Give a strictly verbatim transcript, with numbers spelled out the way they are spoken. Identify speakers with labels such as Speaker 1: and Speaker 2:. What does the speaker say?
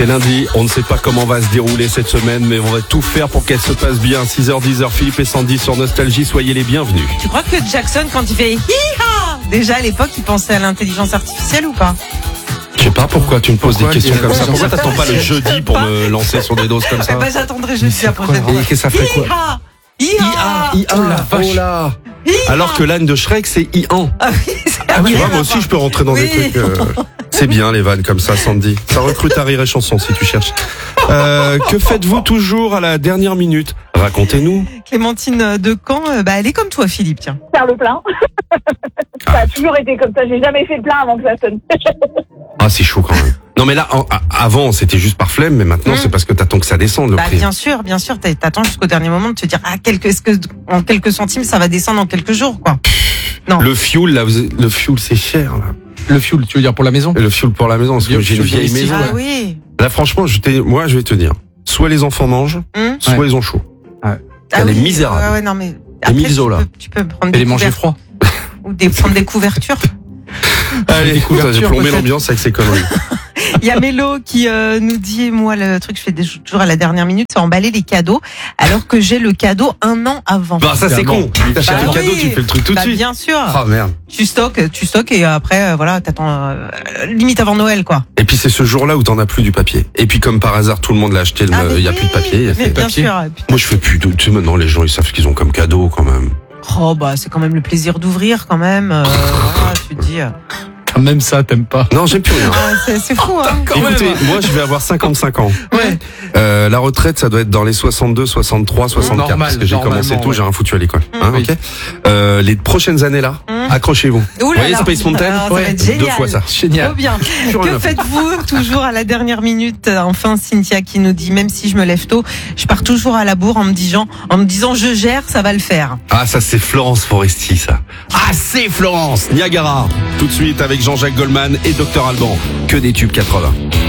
Speaker 1: C'est lundi, on ne sait pas comment va se dérouler cette semaine, mais on va tout faire pour qu'elle se passe bien. six heures dix, Philippe et Sandy sur Nostalgie, soyez les bienvenus.
Speaker 2: Tu crois que Jackson, quand il fait hi-ha, déjà à l'époque, il pensait à l'intelligence artificielle ou pas?
Speaker 1: Je sais pas pourquoi tu me poses
Speaker 3: Pourquoi
Speaker 1: des questions
Speaker 3: il-
Speaker 1: comme ça. Pourquoi
Speaker 2: Je sais
Speaker 1: t'attends
Speaker 2: pas,
Speaker 1: pas le
Speaker 2: je
Speaker 1: jeudi
Speaker 2: sais
Speaker 1: pour
Speaker 2: pas.
Speaker 1: me lancer sur des doses comme ça?
Speaker 2: Eh ben, j'attendrai jeudi la prochaine
Speaker 3: quoi,
Speaker 2: fois.
Speaker 1: Et qu'est-ce que ça ferait quoi?
Speaker 2: Hi-ha,
Speaker 1: I A,
Speaker 2: hi-ha.
Speaker 1: I A,
Speaker 3: Oh la vache.
Speaker 1: oh là.
Speaker 2: Hi-ha.
Speaker 1: Alors que l'âne de Shrek, c'est I A N.
Speaker 2: Ah oui, c'est
Speaker 1: Ah, tu
Speaker 2: rien
Speaker 1: vois,
Speaker 2: à
Speaker 1: moi aussi,
Speaker 2: voir.
Speaker 1: je peux rentrer dans des
Speaker 2: Oui.
Speaker 1: trucs. euh, C'est bien, les vannes comme ça, Sandy. Ça recrute à Rire et Chanson, si tu cherches. Euh, que faites-vous toujours à la dernière minute? Racontez-nous.
Speaker 2: Clémentine de Caen, euh, bah, elle est comme toi, Philippe, tiens.
Speaker 4: Faire le plein. Ça a toujours été comme ça. J'ai jamais fait le plein avant que ça sonne.
Speaker 1: Ah, c'est chaud quand même. Non, mais là, en- a- avant, c'était juste par flemme, mais maintenant,
Speaker 2: Mm.
Speaker 1: c'est parce que t'attends que ça descende, le
Speaker 2: Bah,
Speaker 1: prix.
Speaker 2: bien sûr, bien sûr, t'as- t'attends jusqu'au dernier moment de te dire, ah, quelques, est-ce que, en quelques centimes, ça va descendre en quelques jours, quoi. Non.
Speaker 1: Le fuel, là, vous- le fuel, c'est cher, là.
Speaker 3: Le fuel, tu veux dire pour la maison?
Speaker 1: Le fuel pour la maison, parce que
Speaker 3: Le
Speaker 1: j'ai une
Speaker 3: fuel
Speaker 1: vieille
Speaker 3: domestique,
Speaker 1: maison.
Speaker 2: Ah oui.
Speaker 1: Là, franchement, je t'ai- moi, je vais te dire. Soit les enfants mangent,
Speaker 2: Hum.
Speaker 1: soit
Speaker 3: Ouais.
Speaker 1: ils ont chaud.
Speaker 2: Ah
Speaker 1: Elle est
Speaker 2: oui,
Speaker 1: misérable.
Speaker 2: Ouais, ouais, non, mais.
Speaker 1: miso,
Speaker 2: tu
Speaker 1: là.
Speaker 2: peux- Tu peux prendre
Speaker 3: Et
Speaker 2: des
Speaker 3: les manger
Speaker 2: couvertures.
Speaker 3: froid.
Speaker 2: Ou des, prendre des couvertures.
Speaker 1: Allez, écoute, j'ai
Speaker 3: couvertures,
Speaker 1: plombé
Speaker 3: peut-être.
Speaker 1: l'ambiance avec ces conneries.
Speaker 2: Il y a Mélo qui euh, nous dit, moi, le truc que je fais des- toujours à la dernière minute, c'est emballer les cadeaux, alors que j'ai le cadeau un an avant.
Speaker 1: Bah, ça, c'est con. T'achètes
Speaker 2: Bah
Speaker 1: le cadeau,
Speaker 2: oui.
Speaker 1: tu fais le truc tout de
Speaker 2: Bah,
Speaker 1: suite.
Speaker 2: bien sûr.
Speaker 1: Ah, merde.
Speaker 2: Tu stockes, tu stockes et après, euh, voilà, t'attends euh, limite avant Noël, quoi.
Speaker 1: Et puis, c'est ce jour-là où t'en as plus du papier. Et puis, comme par hasard, tout le monde l'a acheté, le-
Speaker 2: Ah, mais
Speaker 1: il y a
Speaker 2: oui,
Speaker 1: plus de papier. il y a
Speaker 2: mais
Speaker 1: fait-
Speaker 2: bien
Speaker 3: papier.
Speaker 2: sûr. Et puis-
Speaker 1: Moi, je fais plus de, tu sais, maintenant, les gens, ils savent ce qu'ils ont comme cadeau, quand même.
Speaker 2: Oh, bah, c'est quand même le plaisir d'ouvrir, quand même. Euh, voilà, tu te dis. euh,
Speaker 3: Quand même ça, t'aimes pas.
Speaker 1: Non, j'aime plus rien.
Speaker 2: ah, c'est, c'est fou, hein.
Speaker 3: Quand
Speaker 1: Écoutez,
Speaker 3: même.
Speaker 1: moi, je vais avoir cinquante-cinq ans.
Speaker 2: Ouais.
Speaker 1: Euh, la retraite, ça doit être dans les soixante-deux, soixante-trois, soixante-quatre.
Speaker 3: Normal,
Speaker 1: parce que j'ai commencé
Speaker 3: normalement,
Speaker 1: tôt,
Speaker 3: ouais.
Speaker 1: j'ai rien foutu à l'école. Hein,
Speaker 3: Oui.
Speaker 1: ok. Euh, les prochaines années là,
Speaker 2: Mmh.
Speaker 1: accrochez-vous.
Speaker 2: Ouh
Speaker 1: Vous
Speaker 2: là
Speaker 1: voyez
Speaker 2: là.
Speaker 1: Space Mountain?
Speaker 2: Ah, ça va être
Speaker 1: Deux
Speaker 2: génial.
Speaker 1: fois ça.
Speaker 3: Génial.
Speaker 2: Trop bien.
Speaker 1: Plus rien
Speaker 2: Que
Speaker 1: à faire.
Speaker 2: faites-vous toujours à la dernière minute? Enfin, Cynthia qui nous dit, même si je me lève tôt, je pars toujours à la bourre en me disant, en me disant, je gère, ça va le faire.
Speaker 1: Ah, ça c'est Florence Foresti, ça. Ah, c'est Florence Niagara. Tout de suite avec Jean-Jacques Goldman et Docteur Alban. Que des tubes quatre-vingts.